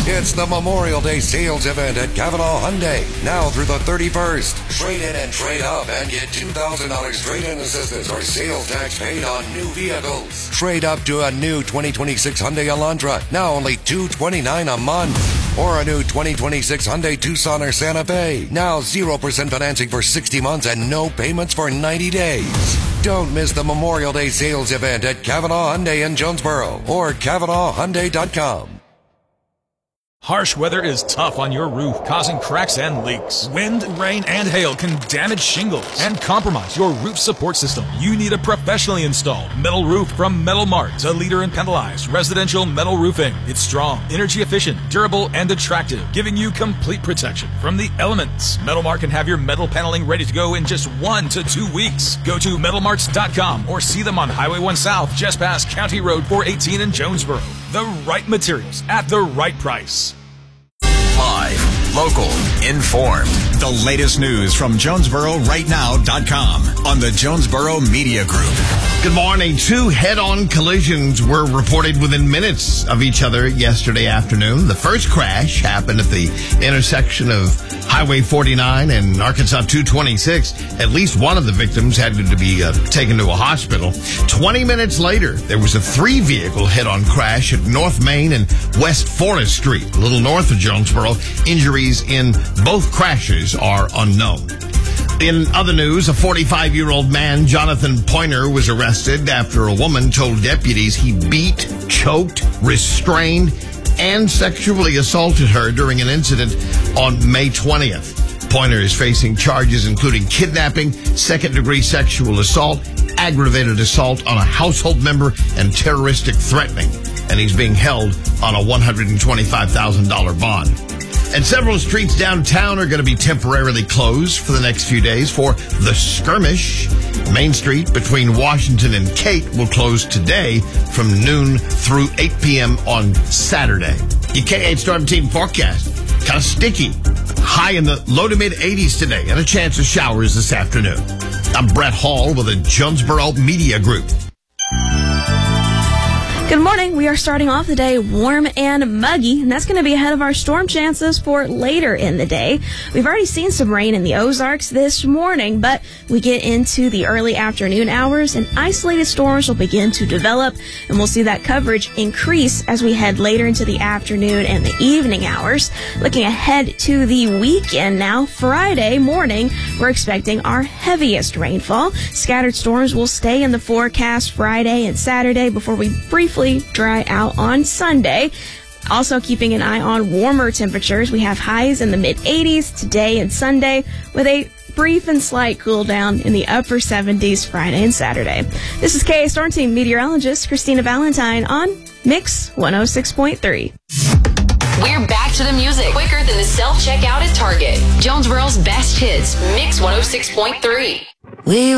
It's the Memorial Day sales event at Cavanaugh Hyundai, now through the 31st. Trade in and trade up and get $2,000 trade-in assistance or sales tax paid on new vehicles. Trade up to a new 2026 Hyundai Elantra, now only $229 a month. Or a new 2026 Hyundai Tucson or Santa Fe, now 0% financing for 60 months and no payments for 90 days. Don't miss the Memorial Day sales event at Cavanaugh Hyundai in Jonesboro or CavanaughHyundai.com. Harsh weather is tough on your roof, causing cracks and leaks. Wind, rain, and hail can damage shingles and compromise your roof support system. You need a professionally installed metal roof from Metal Mart, a leader in panelized residential metal roofing. It's strong, energy efficient, durable, and attractive, giving you complete protection from the elements. Metal Mart can have your metal paneling ready to go in just 1 to 2 weeks. Go to metalmarts.com or see them on Highway 1 South, just past County Road 418 in Jonesboro. The right materials at the right price. Live, local, informed. The latest news from JonesboroRightNow.com on the Jonesboro Media Group. Good morning. 2 head-on collisions were reported within minutes of each other yesterday afternoon. The first crash happened at the intersection of Highway 49 and Arkansas 226. At least one of the victims had to be taken to a hospital. 20 minutes later, there was a 3-vehicle head-on crash at North Main and West Forest Street, a little north of Jonesboro. Injuries in both crashes are unknown. In other news, a 45-year-old man, Jonathan Pointer, was arrested after a woman told deputies he beat, choked, restrained, and sexually assaulted her during an incident on May 20th. Pointer is facing charges including kidnapping, second-degree sexual assault, aggravated assault on a household member, and terroristic threatening. And he's being held on a $125,000 bond. And several streets downtown are going to be temporarily closed for the next few days for the skirmish. Main Street between Washington and Kate will close today from noon through 8 p.m. on Saturday. Your K8 Storm Team forecast, kind of sticky. High in the low to mid 80s today and a chance of showers this afternoon. I'm Brett Hall with the Jonesboro Media Group. Good morning. We are starting off the day warm and muggy, and that's going to be ahead of our storm chances for later in the day. We've already seen some rain in the Ozarks this morning, but we get into the early afternoon hours, and isolated storms will begin to develop, and we'll see that coverage increase as we head later into the afternoon and the evening hours. Looking ahead to the weekend now, Friday morning, we're expecting our heaviest rainfall. Scattered storms will stay in the forecast Friday and Saturday before we briefly dry out on Sunday. Also keeping an eye on warmer temperatures. We have highs in the mid-80s today and Sunday with a brief and slight cool down in the upper 70s Friday and Saturday. This is KA Storm Team meteorologist Christina Valentine on Mix 106.3. We're back to the music quicker than the self-checkout at Target. Jonesboro's best hits, Mix 106.3.